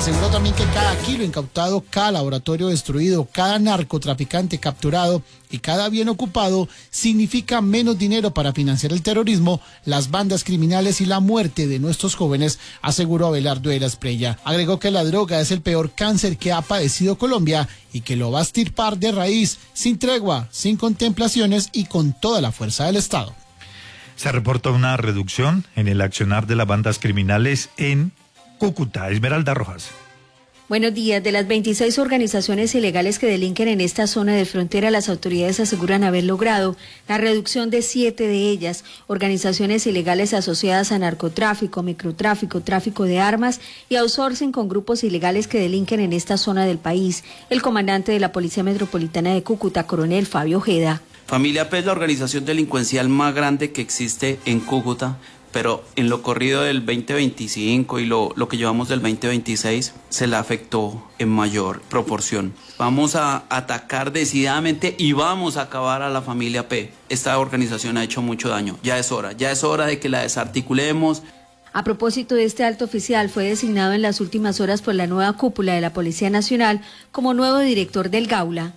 Aseguró también que cada kilo incautado, cada laboratorio destruido, cada narcotraficante capturado y cada bien ocupado significa menos dinero para financiar el terrorismo, las bandas criminales y la muerte de nuestros jóvenes, aseguró Abelardo Heras Prella. Agregó que la droga es el peor cáncer que ha padecido Colombia y que lo va a extirpar de raíz, sin tregua, sin contemplaciones y con toda la fuerza del Estado. Se reporta una reducción en el accionar de las bandas criminales en Cúcuta. Esmeralda Rojas. Buenos días. De las 26 organizaciones ilegales que delinquen en esta zona de frontera, las autoridades aseguran haber logrado la reducción de 7 de ellas, organizaciones ilegales asociadas a narcotráfico, microtráfico, tráfico de armas y outsourcing con grupos ilegales que delinquen en esta zona del país. El comandante de la Policía Metropolitana de Cúcuta, coronel Fabio Ojeda. Familia P es la organización delincuencial más grande que existe en Cúcuta, pero en lo corrido del 2025 y lo que llevamos del 2026 se le afectó en mayor proporción. Vamos a atacar decididamente y vamos a acabar a la familia P. Esta organización ha hecho mucho daño. Ya es hora de que la desarticulemos. A propósito de este alto oficial, fue designado en las últimas horas por la nueva cúpula de la Policía Nacional como nuevo director del Gaula.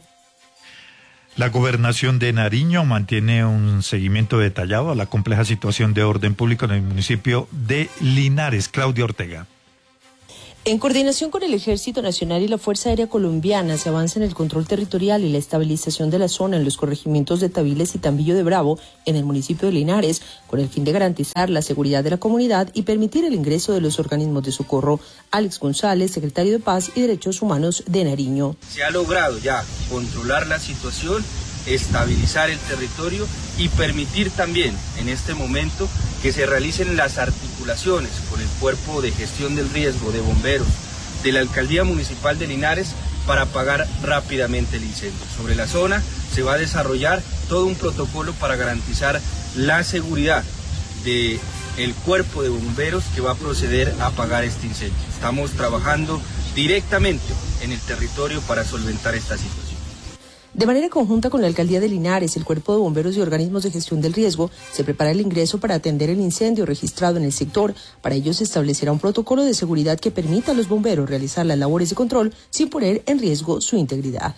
La Gobernación de Nariño mantiene un seguimiento detallado a la compleja situación de orden público en el municipio de Linares. Claudia Ortega. En coordinación con el Ejército Nacional y la Fuerza Aérea Colombiana, se avanza en el control territorial y la estabilización de la zona en los corregimientos de Tabiles y Tambillo de Bravo, en el municipio de Linares, con el fin de garantizar la seguridad de la comunidad y permitir el ingreso de los organismos de socorro. Alex González, secretario de Paz y Derechos Humanos de Nariño. Se ha logrado ya controlar la situación, estabilizar el territorio y permitir también en este momento que se realicen las articulaciones con el Cuerpo de Gestión del Riesgo de Bomberos de la Alcaldía Municipal de Linares para apagar rápidamente el incendio. Sobre la zona se va a desarrollar todo un protocolo para garantizar la seguridad del Cuerpo de Bomberos que va a proceder a apagar este incendio. Estamos trabajando directamente en el territorio para solventar esta situación. De manera conjunta con la Alcaldía de Linares, el Cuerpo de Bomberos y organismos de gestión del riesgo, se prepara el ingreso para atender el incendio registrado en el sector. Para ello se establecerá un protocolo de seguridad que permita a los bomberos realizar las labores de control sin poner en riesgo su integridad.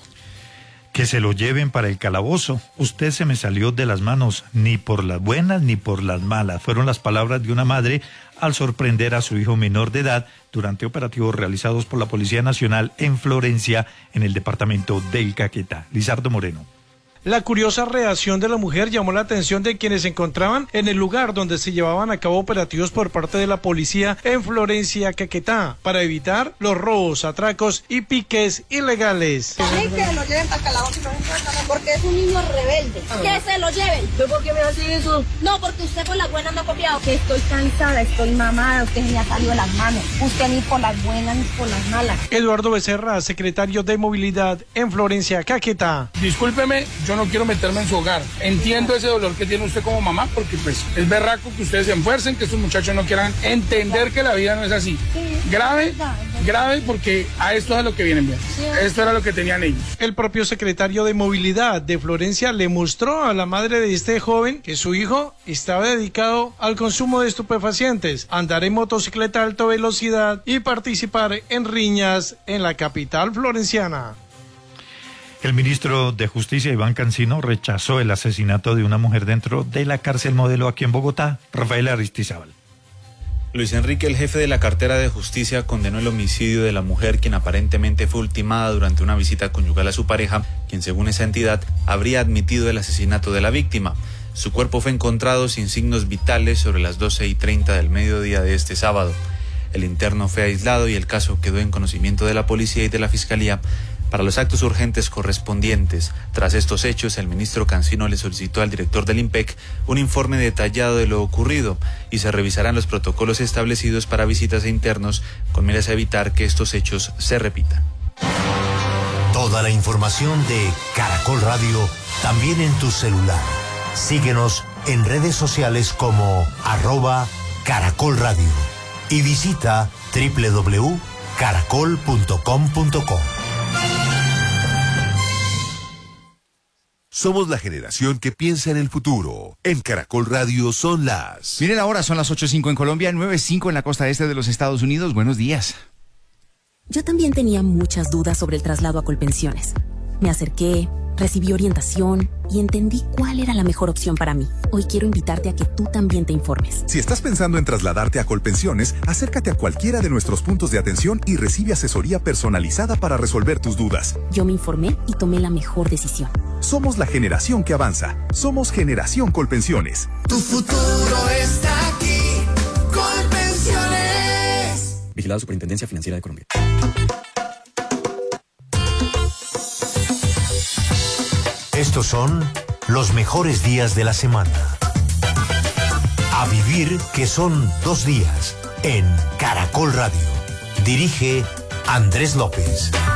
Que se lo lleven para el calabozo. Usted se me salió de las manos, ni por las buenas ni por las malas. Fueron las palabras de una madre al sorprender a su hijo menor de edad durante operativos realizados por la Policía Nacional en Florencia, en el departamento del Caquetá. Lizardo Moreno. La curiosa reacción de la mujer llamó la atención de quienes se encontraban en el lugar donde se llevaban a cabo operativos por parte de la policía en Florencia, Caquetá, para evitar los robos, atracos y piques ilegales. Que lo lleven para Calabozo, porque es un niño rebelde. Que se lo lleven. ¿Por qué me hace eso? No, porque usted por las buenas no ha copiado. Que estoy cansada, estoy mamada, usted se me ha salido de las manos. Usted ni por las buenas ni por las malas. Eduardo Becerra, secretario de Movilidad en Florencia, Caquetá. Discúlpeme, yo no quiero meterme en su hogar. Entiendo ese dolor que tiene usted como mamá, porque pues es berraco que ustedes se enfuercen, que estos muchachos no quieran entender que la vida no es así. Grave, porque a esto es a lo que vienen bien. Esto era lo que tenían ellos. El propio secretario de Movilidad de Florencia le mostró a la madre de este joven que su hijo estaba dedicado al consumo de estupefacientes, andar en motocicleta a alta velocidad y participar en riñas en la capital florenciana. El ministro de Justicia, Iván Cancino, rechazó el asesinato de una mujer dentro de la cárcel Modelo aquí en Bogotá. Rafael Aristizábal. Luis Enrique, el jefe de la cartera de Justicia, condenó el homicidio de la mujer, quien aparentemente fue ultimada durante una visita conyugal a su pareja, quien según esa entidad habría admitido el asesinato de la víctima. Su cuerpo fue encontrado sin signos vitales sobre las 12:30 del mediodía de este sábado. El interno fue aislado y el caso quedó en conocimiento de la policía y de la fiscalía para los actos urgentes correspondientes. Tras estos hechos, el ministro Cancino le solicitó al director del IMPEC un informe detallado de lo ocurrido y se revisarán los protocolos establecidos para visitas a internos con miras a evitar que estos hechos se repitan. Toda la información de Caracol Radio también en tu celular. Síguenos en redes sociales como @Caracol Radio y visita www.caracol.com.co. Somos la generación que piensa en el futuro. En Caracol Radio son las... Miren ahora, son las 8:05 en Colombia, 9:05 en la costa este de los Estados Unidos. Buenos días. Yo también tenía muchas dudas sobre el traslado a Colpensiones. Me acerqué, recibí orientación y entendí cuál era la mejor opción para mí. Hoy quiero invitarte a que tú también te informes. Si estás pensando en trasladarte a Colpensiones, acércate a cualquiera de nuestros puntos de atención y recibe asesoría personalizada para resolver tus dudas. Yo me informé y tomé la mejor decisión. Somos la generación que avanza. Somos Generación Colpensiones. Tu futuro está aquí. Colpensiones. Vigilado Superintendencia Financiera de Colombia. Estos son los mejores días de la semana. A vivir, que son 2 días, en Caracol Radio. Dirige Andrés López.